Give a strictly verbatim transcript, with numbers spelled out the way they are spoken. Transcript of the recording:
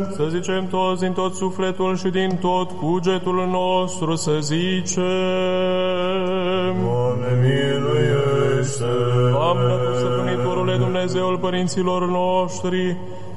Să zicem toți din tot sufletul și din tot cugetul nostru, să zicem: Doamne, miluiește! Doamne, cu stăpânitorule Dumnezeul părinților noștri,